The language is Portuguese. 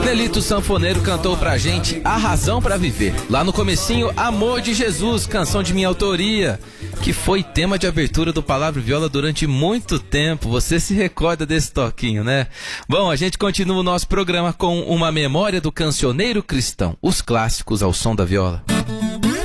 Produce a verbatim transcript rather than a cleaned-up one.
Nelito Sanfoneiro cantou pra gente A Razão Pra Viver. Lá no comecinho, Amor de Jesus, canção de minha autoria, que foi tema de abertura do Palavra e Viola durante muito tempo. Você se recorda desse toquinho, né? Bom, a gente continua o nosso programa com uma memória do cancioneiro cristão, os clássicos ao som da viola.